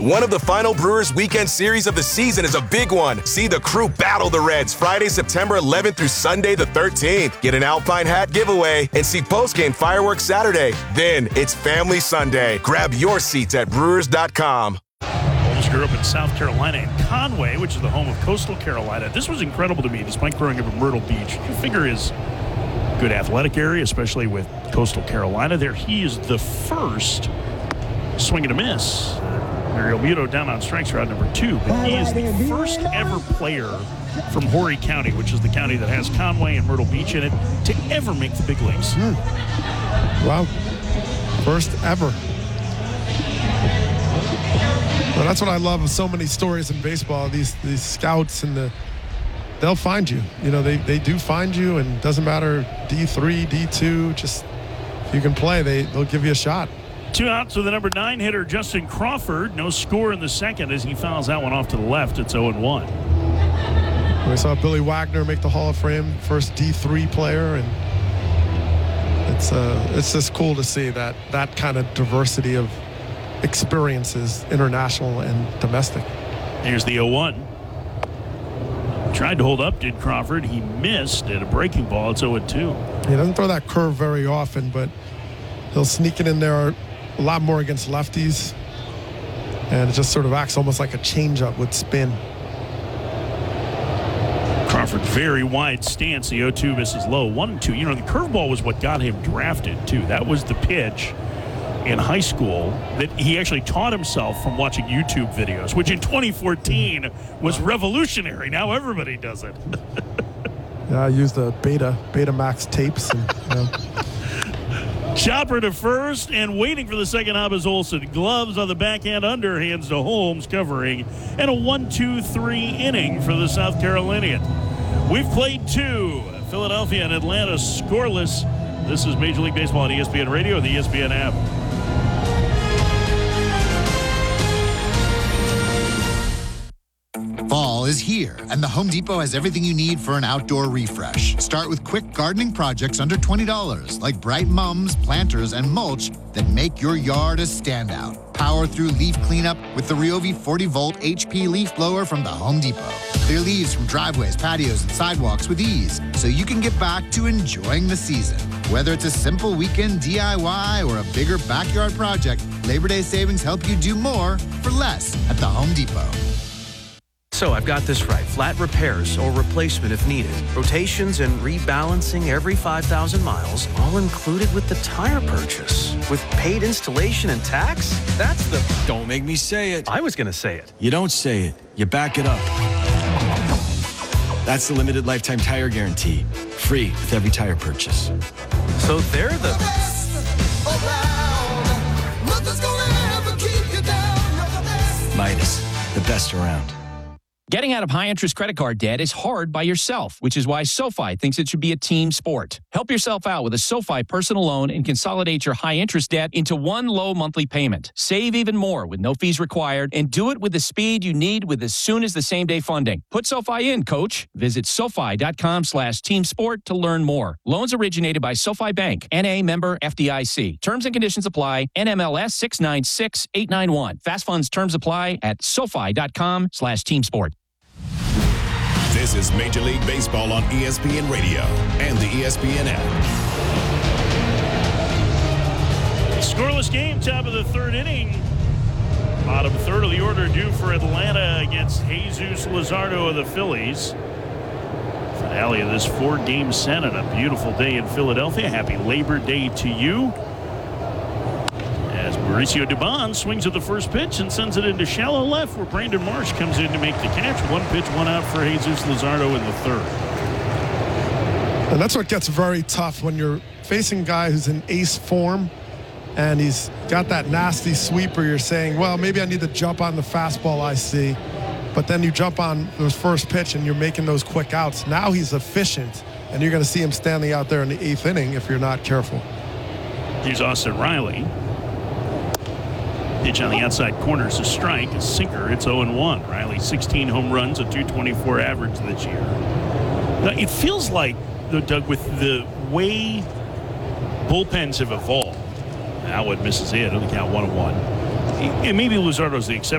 One of the final Brewers weekend series of the season is a big one. See the crew battle the Reds Friday, September 11th through Sunday the 13th. Get an Alpine hat giveaway and see postgame fireworks Saturday. Then it's Family Sunday. Grab your seats at Brewers.com. Holmes grew up in South Carolina in Conway, which is the home of Coastal Carolina. This was incredible to me, despite growing up in Myrtle Beach. You figure is a good athletic area, especially with Coastal Carolina. There, he is the first swing and a miss. Mario Muto down on strikes route number 2, but he is the first ever player from Horry County, which is the county that has Conway and Myrtle Beach in it, to ever make the big leagues. Wow. First ever. Well, that's what I love of so many stories in baseball. These scouts and they'll find you. You know, they do find you, and it doesn't matter D3, D2, just if you can play, they'll give you a shot. 2 outs with the number 9 hitter, Justin Crawford. No score in the second as he fouls that one off to the left. It's 0-1. We saw Billy Wagner make the Hall of Fame, first D3 player, and it's just cool to see that kind of diversity of experiences, international and domestic. Here's the 0-1. Tried to hold up, did Crawford. He missed at a breaking ball. It's 0-2. He doesn't throw that curve very often, but he'll sneak it in there a lot more against lefties, and it just sort of acts almost like a changeup with spin. Crawford, very wide stance. The 0-2 misses low. 1-2. You know, the curveball was what got him drafted, too. That was the pitch in high school that he actually taught himself from watching YouTube videos, which in 2014 was revolutionary. Now everybody does it. Yeah, I used the Betamax tapes. And, you know. Chopper to first, and waiting for the second hop is Olson. Gloves on the backhand, underhands to Holmes, covering, and a 1-2-3 inning for the South Carolinian. We've played 2. Philadelphia and Atlanta scoreless. This is Major League Baseball on ESPN Radio and the ESPN app. Fall is here, and the Home Depot has everything you need for an outdoor refresh. Start with quick gardening projects under $20, like bright mums, planters, and mulch that make your yard a standout. Power through leaf cleanup with the Ryobi 40-volt HP leaf blower from the Home Depot. Clear leaves from driveways, patios, and sidewalks with ease, so you can get back to enjoying the season. Whether it's a simple weekend DIY or a bigger backyard project, Labor Day savings help you do more for less at the Home Depot. So I've got this right. Flat repairs or replacement if needed. Rotations and rebalancing every 5,000 miles, all included with the tire purchase. With paid installation and tax? That's the... Don't make me say it. I was going to say it. You don't say it. You back it up. That's the limited lifetime tire guarantee. Free with every tire purchase. So they're the... Midas, the best around. Getting out of high-interest credit card debt is hard by yourself, which is why SoFi thinks it should be a team sport. Help yourself out with a SoFi personal loan and consolidate your high-interest debt into one low monthly payment. Save even more with no fees required, and do it with the speed you need with as soon as the same-day funding. Put SoFi in, coach. Visit SoFi.com/teamsport to learn more. Loans originated by SoFi Bank, N.A. member FDIC. Terms and conditions apply. NMLS 696891. Fast funds terms apply at SoFi.com/teamsport. This is Major League Baseball on ESPN Radio and the ESPN app. Scoreless game, top of the third inning. Bottom third of the order due for Atlanta against Jesus Luzardo of the Phillies. Finale of this 4-game set on a beautiful day in Philadelphia. Happy Labor Day to you. As Mauricio Dubon swings at the first pitch and sends it into shallow left, where Brandon Marsh comes in to make the catch. 1 pitch, 1 out for Jesus Luzardo in the third. And that's what gets very tough when you're facing a guy who's in ace form and he's got that nasty sweeper. You're saying, well, maybe I need to jump on the fastball I see. But then you jump on the first pitch and you're making those quick outs. Now he's efficient, and you're going to see him standing out there in the 8th inning if you're not careful. Here's Austin Riley. Pitch on the outside corner is a strike, a sinker. It's 0-1. Riley, 16 home runs, a .224 average this year. Now, it feels like, Doug, with the way bullpens have evolved, Atwood misses it on the count 1-1. And maybe Luzardo's the exception.